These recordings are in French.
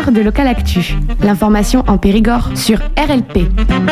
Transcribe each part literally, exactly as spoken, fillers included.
l'heure de Local Actu. L'information en Périgord sur R L P.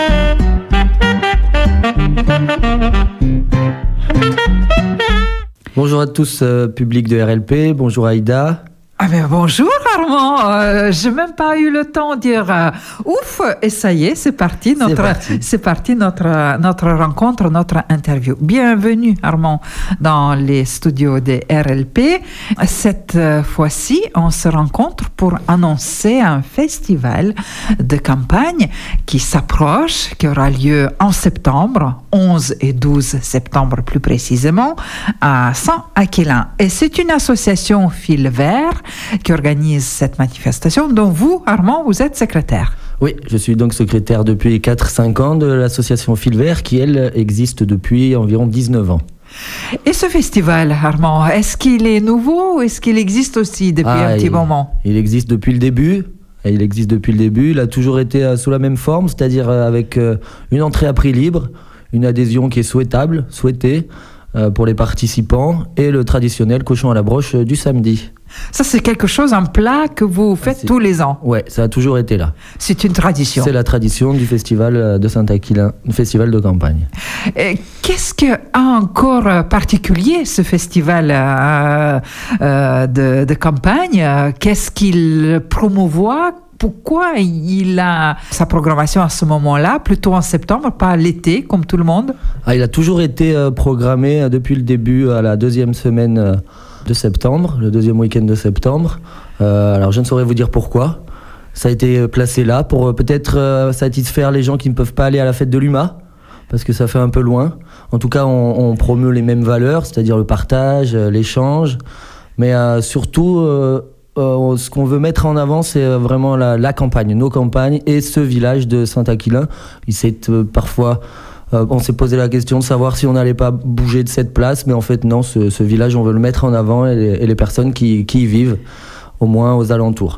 Bonjour à tous, euh, public de R L P. Bonjour Aïda. Ah ben bonjour Armand, euh, j'ai même pas eu le temps de dire euh, ouf et ça y est, c'est parti notre c'est parti, c'est parti notre notre rencontre, notre interview. Bienvenue Armand dans les studios de R L P. Cette fois-ci, on se rencontre pour annoncer un festival de campagne qui s'approche, qui aura lieu en septembre, onze et douze septembre plus précisément, à Saint-Aquilin. Et c'est une association Fil Vert qui organise cette manifestation, dont vous, Armand, vous êtes secrétaire. Oui, je suis donc secrétaire depuis quatre à cinq ans de l'association Fil Vert qui, elle, existe depuis environ dix-neuf ans. Et ce festival, Armand, est-ce qu'il est nouveau ou est-ce qu'il existe aussi depuis ah, un petit il, moment? Il existe depuis le début. Et il existe depuis le début. Il a toujours été sous la même forme, c'est-à-dire avec une entrée à prix libre, une adhésion qui est souhaitable, souhaitée pour les participants et le traditionnel cochon à la broche du samedi. Ça, c'est quelque chose, un plat que vous faites c'est... tous les ans. Ouais, ça a toujours été là. C'est une tradition. C'est la tradition du festival de Saint-Aquilin, le festival de campagne. Et qu'est-ce qu'il a encore particulier, ce festival euh, euh, de, de campagne? Qu'est-ce qu'il promouvoit? Pourquoi il a sa programmation à ce moment-là, plutôt en septembre, pas l'été, comme tout le monde? Ah, il a toujours été euh, programmé euh, depuis le début, à la deuxième semaine euh, de septembre, le deuxième week-end de septembre. Euh, alors, je ne saurais vous dire pourquoi. Ça a été placé là pour euh, peut-être euh, satisfaire les gens qui ne peuvent pas aller à la fête de l'U M A, parce que ça fait un peu loin. En tout cas, on, on promeut les mêmes valeurs, c'est-à-dire le partage, euh, l'échange, mais euh, surtout... Euh, Euh, ce qu'on veut mettre en avant, c'est vraiment la, la campagne, nos campagnes et ce village de Saint-Aquilin. Il s'est euh, parfois, euh, on s'est posé la question de savoir si on n'allait pas bouger de cette place, mais en fait non, ce, ce village, on veut le mettre en avant et les, et les personnes qui, qui y vivent, au moins aux alentours.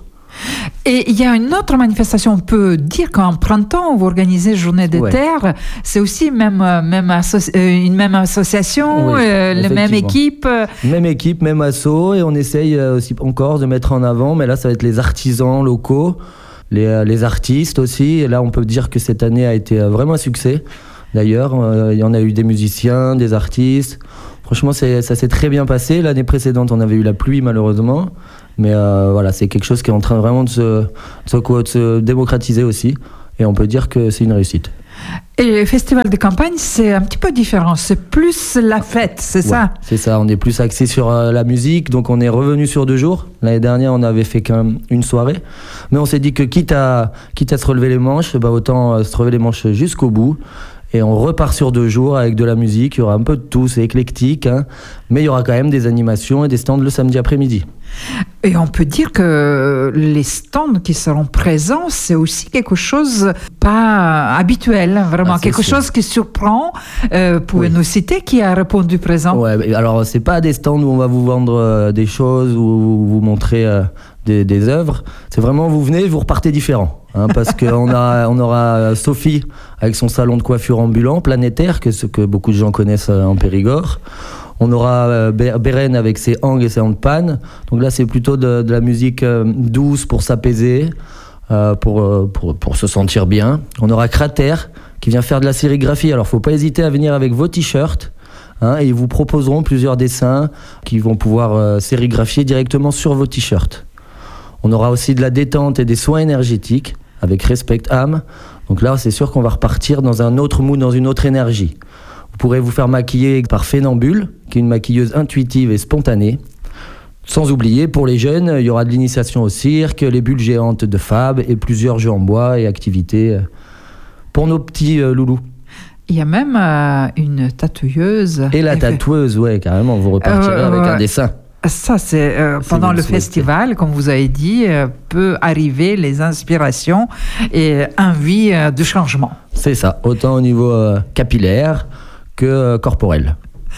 Et il y a une autre manifestation, on peut dire qu'en printemps, vous organisez Journée des ouais. Terres, c'est aussi même, même asso- une même association, oui, euh, la même équipe. Même équipe, même asso, et on essaye aussi encore de mettre en avant, mais là ça va être les artisans locaux, les, les artistes aussi, et là on peut dire que cette année a été vraiment un succès. D'ailleurs, euh, il y en a eu des musiciens, des artistes. Franchement, c'est, ça s'est très bien passé. L'année précédente, on avait eu la pluie, malheureusement. Mais euh, voilà, c'est quelque chose qui est en train vraiment de se, de se, de se démocratiser aussi. Et on peut dire que c'est une réussite. Et le festival de campagne, c'est un petit peu différent. C'est plus la fête, c'est ouais, ça? C'est ça. On est plus axé sur euh, la musique. Donc, on est revenu sur deux jours. L'année dernière, on avait fait qu'une soirée. Mais on s'est dit que quitte à, quitte à se relever les manches, bah, autant euh, se relever les manches jusqu'au bout. Et on repart sur deux jours avec de la musique. Il y aura un peu de tout, c'est éclectique, hein, mais il y aura quand même des animations et des stands le samedi après-midi. Et on peut dire que les stands qui seront présents, c'est aussi quelque chose pas habituel, vraiment, ah, quelque sûr. chose qui surprend. Euh, pouvez oui. nous citer qui a répondu présent? Ouais, alors c'est pas des stands où on va vous vendre euh, des choses ou vous montrer euh, des, des œuvres. C'est vraiment, vous venez, vous repartez différent. Hein, parce qu'on a, on aura Sophie avec son salon de coiffure ambulant, planétaire, que ce que beaucoup de gens connaissent en Périgord. On aura euh, Beren avec ses hangs et ses handpan. Donc là, c'est plutôt de, de la musique euh, douce pour s'apaiser, euh, pour, euh, pour, pour se sentir bien. On aura Crater qui vient faire de la sérigraphie. Alors, il ne faut pas hésiter à venir avec vos t-shirts. Hein, et ils vous proposeront plusieurs dessins qui vont pouvoir euh, sérigraphier directement sur vos t-shirts. On aura aussi de la détente et des soins énergétiques avec Respect Âme. Donc là, c'est sûr qu'on va repartir dans un autre mood, dans une autre énergie. Vous pourrez vous faire maquiller par Fénambule, qui est une maquilleuse intuitive et spontanée. Sans oublier, pour les jeunes, il y aura de l'initiation au cirque, les bulles géantes de Fab et plusieurs jeux en bois et activités pour nos petits euh, loulous. Il y a même euh, une tatoueuse. Et la tatoueuse, ouais, carrément, vous repartirez euh, avec un dessin. Ça, c'est euh, pendant le festival, comme vous avez dit, euh, peut arriver les inspirations et envie euh, de changement. C'est ça, autant au niveau euh, capillaire que euh, corporel.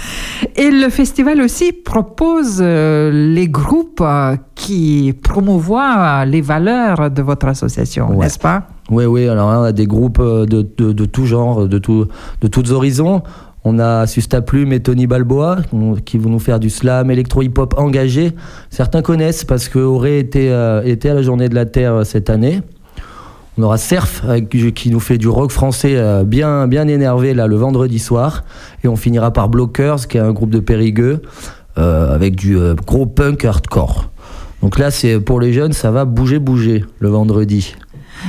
Et le festival aussi propose euh, les groupes euh, qui promouvoient les valeurs de votre association, ouais. n'est-ce pas? Oui, oui, alors on a des groupes de, de, de tout genre, de, tout, de tous horizons. On a Susta Plume et Tony Balboa qui vont nous faire du slam électro-hip-hop engagé. Certains connaissent parce qu'Auré était, euh, était à la Journée de la Terre cette année. On aura Surf qui nous fait du rock français bien, bien énervé là, le vendredi soir. Et on finira par Blockers, qui est un groupe de Périgueux, euh, avec du euh, gros punk hardcore. Donc là, c'est, pour les jeunes, ça va bouger, bouger le vendredi.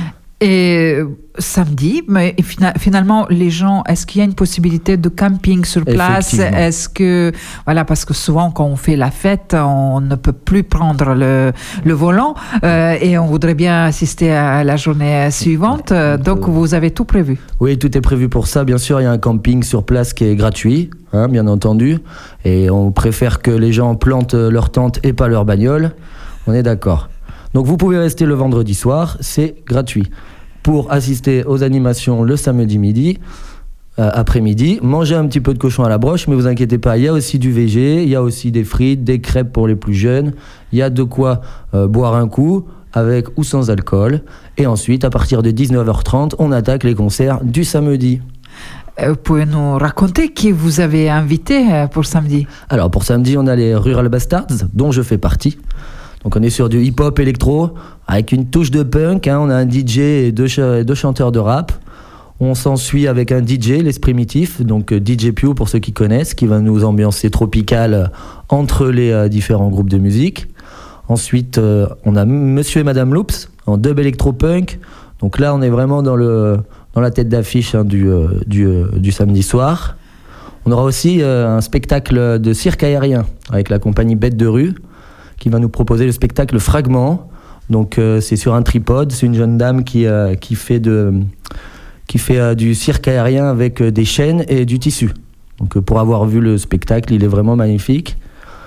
Et samedi, mais finalement, les gens, est-ce qu'il y a une possibilité de camping sur place? Est-ce que, voilà, parce que souvent, quand on fait la fête, on ne peut plus prendre le, le volant euh, et on voudrait bien assister à la journée suivante. Donc, donc, vous avez tout prévu? Oui, tout est prévu pour ça. Bien sûr, il y a un camping sur place qui est gratuit, hein, bien entendu. Et on préfère que les gens plantent leur tente et pas leur bagnole. On est d'accord. Donc vous pouvez rester le vendredi soir, c'est gratuit. Pour assister aux animations le samedi midi, euh, après-midi, manger un petit peu de cochon à la broche, mais vous inquiétez pas, il y a aussi du végé, il y a aussi des frites, des crêpes pour les plus jeunes, il y a de quoi euh, boire un coup, avec ou sans alcool. Et ensuite, à partir de dix-neuf heures trente, on attaque les concerts du samedi. Vous pouvez nous raconter qui vous avez invité pour samedi? Alors pour samedi, on a les Rural Bastards, dont je fais partie. Donc on est sur du hip-hop électro, avec une touche de punk, hein. On a un D J et deux, ch- deux chanteurs de rap. On s'ensuit avec un D J, Les Primitifs, donc D J Pew pour ceux qui connaissent, qui va nous ambiancer tropical entre les euh, différents groupes de musique. Ensuite, euh, on a Monsieur et Madame Loops, en dub électro-punk. Donc là, on est vraiment dans, le, dans la tête d'affiche hein, du, euh, du, euh, du samedi soir. On aura aussi euh, un spectacle de cirque aérien, avec la compagnie Bête de Rue, qui va nous proposer le spectacle Fragment. Donc euh, c'est sur un tripode, c'est une jeune dame qui, euh, qui fait, de, qui fait euh, du cirque aérien avec euh, des chaînes et du tissu. Donc euh, pour avoir vu le spectacle, il est vraiment magnifique.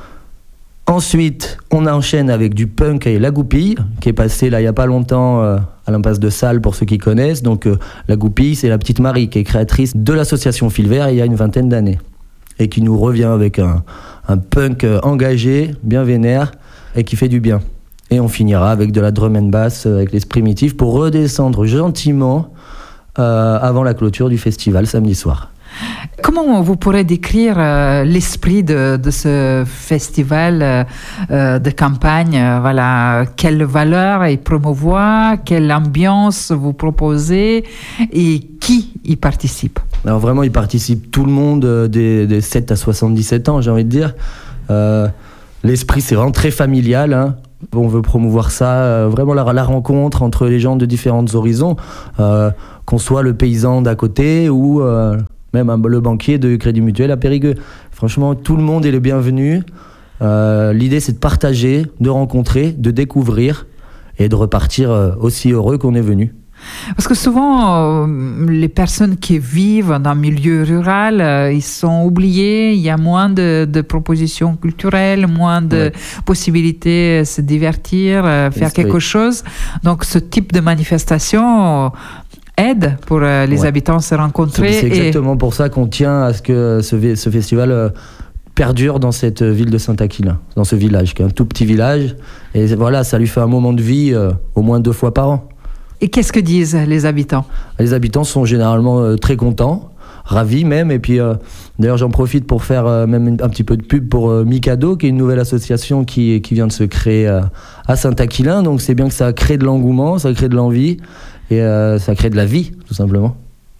Ensuite, on enchaîne avec du punk et La Goupille, qui est passé là il n'y a pas longtemps euh, à l'impasse de Salles pour ceux qui connaissent. Donc euh, La Goupille, c'est la petite Marie qui est créatrice de l'association Fil Vert il y a une vingtaine d'années. Et qui nous revient avec un, un punk engagé, bien vénère, et qui fait du bien. Et on finira avec de la drum and bass avec Les Primitifs pour redescendre gentiment euh, avant la clôture du festival samedi soir. Comment vous pourrez décrire euh, l'esprit de, de ce festival euh, de campagne? euh, Voilà, quelle valeur il promouvoit, quelle ambiance vous proposez et qui y participe? Alors vraiment, il participe tout le monde euh, des, des sept à soixante-dix-sept ans, j'ai envie de dire. Euh, l'esprit, c'est vraiment très familial, hein. On veut promouvoir ça, euh, vraiment la, la rencontre entre les gens de différents horizons, euh, qu'on soit le paysan d'à côté ou euh, même un, le banquier de Crédit Mutuel à Périgueux. Franchement, tout le monde est le bienvenu. Euh, l'idée, c'est de partager, de rencontrer, de découvrir et de repartir euh, aussi heureux qu'on est venu. Parce que souvent, euh, les personnes qui vivent dans le milieu rural, euh, ils sont oubliés, il y a moins de, de propositions culturelles, moins de ouais. possibilités de se divertir, euh, faire quelque oui. chose. Donc ce type de manifestation euh, aide pour euh, les ouais. habitants à se rencontrer. C'est, c'est exactement et... pour ça qu'on tient à ce que ce, ce festival euh, perdure dans cette ville de Saint-Aquilin, dans ce village, qui est un tout petit village. Et voilà, ça lui fait un moment de vie euh, au moins deux fois par an. Et qu'est-ce que disent les habitants? Les habitants sont généralement euh, très contents, ravis même. Et puis, euh, d'ailleurs, j'en profite pour faire euh, même un petit peu de pub pour euh, Mikado, qui est une nouvelle association qui, qui vient de se créer euh, à Saint-Aquilin. Donc, c'est bien que ça crée de l'engouement, ça crée de l'envie et euh, ça crée de la vie, tout simplement.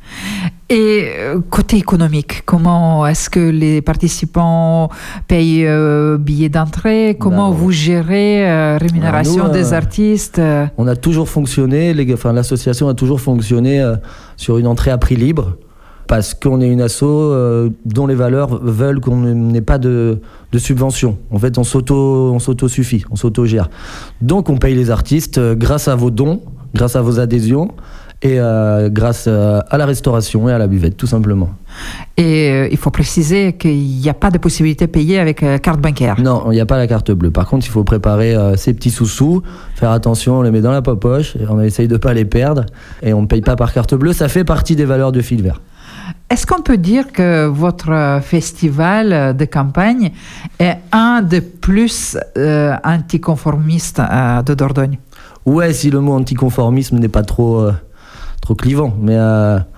Et côté économique, comment est-ce que les participants payent euh, billets d'entrée? Comment ben, vous gérez euh, rémunération nous, des euh, artistes? On a toujours fonctionné, les, enfin, l'association a toujours fonctionné euh, sur une entrée à prix libre, parce qu'on est une asso euh, dont les valeurs veulent qu'on n'ait pas de, de subvention. En fait, on, s'auto, on s'auto-suffit, on s'auto-gère. Donc on paye les artistes euh, grâce à vos dons, grâce à vos adhésions, et euh, grâce euh, à la restauration et à la buvette, tout simplement. Et euh, il faut préciser qu'il n'y a pas de possibilité de payer avec euh, carte bancaire. Non, il n'y a pas la carte bleue. Par contre, il faut préparer euh, ses petits sous-sous, faire attention, on les met dans la poche, on essaye de ne pas les perdre, et on ne paye pas par carte bleue. Ça fait partie des valeurs de Fil Vert. Est-ce qu'on peut dire que votre festival de campagne est un des plus euh, anticonformistes euh, de Dordogne? Ouais, si le mot anticonformisme n'est pas trop... Euh, trop clivant, mais euh,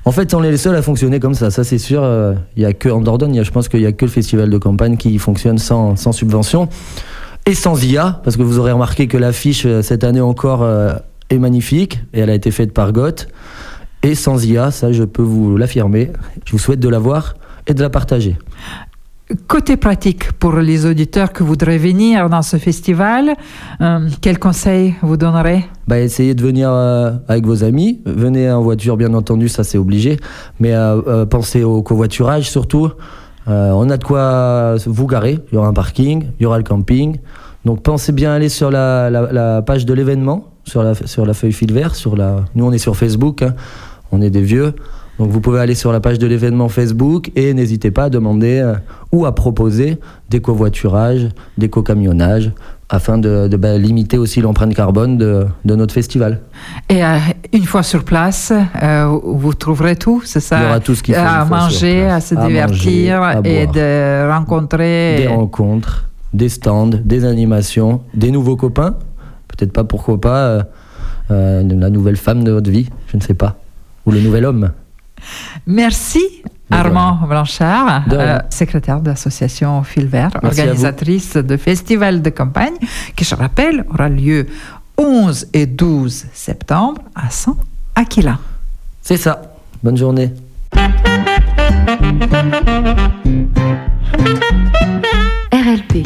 En fait, on est les seuls à fonctionner comme ça, ça c'est sûr. Euh, y a que, en Dordogne, y a, je pense qu'il n'y a que le festival de campagne qui fonctionne sans, sans subvention et sans I A, parce que vous aurez remarqué que l'affiche, cette année encore, euh, est magnifique, et elle a été faite par Goth. Et sans I A, ça je peux vous l'affirmer. Je vous souhaite de la voir et de la partager. Côté pratique, pour les auditeurs qui voudraient venir dans ce festival, euh, quels conseils vous donnerez ? Bah, essayez de venir euh, avec vos amis. Venez en voiture, bien entendu, ça c'est obligé. Mais euh, euh, pensez au covoiturage surtout. Euh, on a de quoi vous garer. Il y aura un parking, il y aura le camping. Donc pensez bien aller sur la, la, la page de l'événement, sur la, sur la feuille fil vert. Sur la... Nous, on est sur Facebook, hein. On est des vieux. Donc vous pouvez aller sur la page de l'événement Facebook et n'hésitez pas à demander euh, ou à proposer des covoiturages, des co-camionnages, afin de, de bah, limiter aussi l'empreinte carbone de, de notre festival. Et euh, une fois sur place, euh, vous trouverez tout, c'est ça ? Il y aura tout ce qu'il faut. À manger, à se à divertir manger, à et boire. de rencontrer... Des rencontres, des stands, des animations, des nouveaux copains. Peut-être pas, pourquoi pas, euh, euh, la nouvelle femme de votre vie, je ne sais pas. Ou le nouvel homme. Merci Armand Blanchard, euh, secrétaire de l'association Fil Vert, Merci organisatrice de festival de campagne, qui, je rappelle, aura lieu onze et douze septembre à San Aquila. C'est ça. Bonne journée. R L P.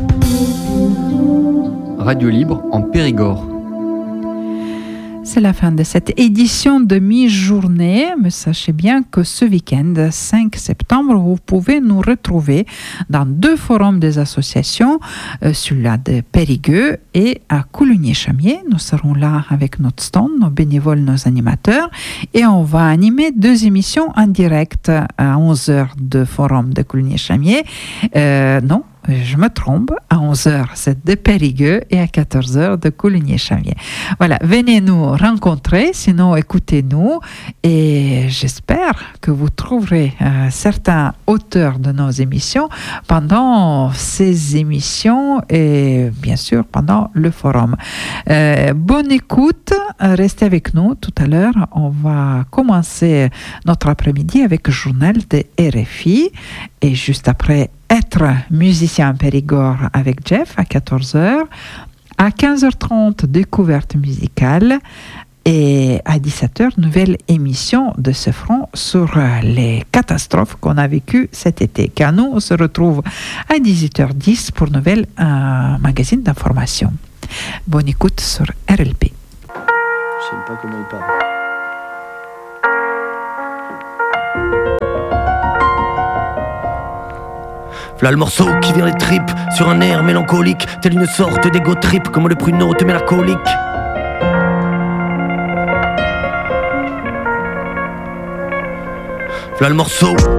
Radio Libre en Périgord. C'est la fin de cette édition de mi-journée, mais sachez bien que ce week-end, cinq septembre, vous pouvez nous retrouver dans deux forums des associations, euh, celui-là de Périgueux et à Coulugny-Chamier. Nous serons là avec notre stand, nos bénévoles, nos animateurs, et on va animer deux émissions en direct à onze heures de forum de Coulugny-Chamier. Euh, non, je me trompe, à onze heures, c'est de Périgueux et à quatorze heures de Coulugny-Chamier. Voilà, venez nous rencontrer, sinon écoutez-nous et j'espère que vous trouverez euh, certains auteurs de nos émissions pendant ces émissions et bien sûr pendant le forum. Euh, bonne écoute, restez avec nous tout à l'heure. On va commencer notre après-midi avec le journal de R F I et juste après Être musicien en Périgord avec Jeff à quatorze heures, à quinze heures trente découverte musicale et à dix-sept heures nouvelle émission de ce front sur les catastrophes qu'on a vécues cet été. Car nous on se retrouve à dix-huit heures dix pour nouvelle un magazine d'information. Bonne écoute sur R L P. Je sais pas comment il parle. Là le morceau qui vient des tripes, sur un air mélancolique, tel une sorte d'égo trip, comme le pruneau te met la colique. Là le morceau